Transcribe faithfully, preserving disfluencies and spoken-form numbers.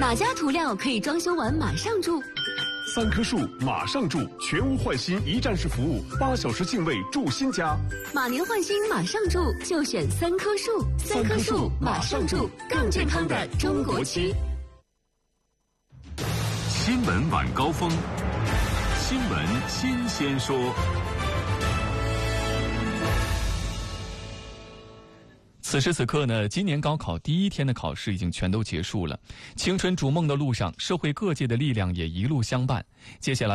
哪家涂料可以装修完马上住？ 三棵树马上住，全屋换新一站式服务，八小时净位住新家。 马年换新马上住，就选三棵树。三棵树马上住，更健康的中国区。 新闻晚高峰，新闻新鲜说。 此时此刻呢，今年高考第一天的考试已经全都结束了。青春逐梦的路上，社会各界的力量也一路相伴。接下来